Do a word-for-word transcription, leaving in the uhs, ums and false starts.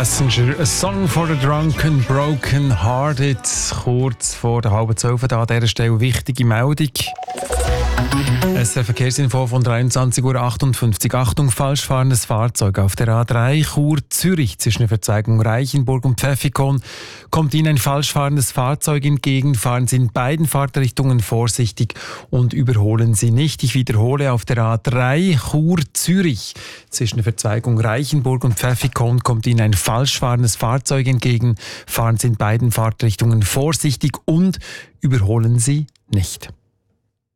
Passenger, a song for the drunken, broken hearted. Kurz vor der halben zwölf da an dieser Stelle wichtige Meldung. Es ist Verkehrsinfo von dreiundzwanzig Uhr achtundfünfzig. Achtung, falsch fahrendes Fahrzeug auf der A drei Chur-Zürich zwischen der Verzweigung Reichenburg und Pfäffikon. Kommt Ihnen ein falsch fahrendes Fahrzeug entgegen, fahren Sie in beiden Fahrtrichtungen vorsichtig und überholen Sie nicht. Ich wiederhole, auf der A drei Chur-Zürich zwischen der Verzweigung Reichenburg und Pfäffikon kommt Ihnen ein falsch fahrendes Fahrzeug entgegen, fahren Sie in beiden Fahrtrichtungen vorsichtig und überholen Sie nicht.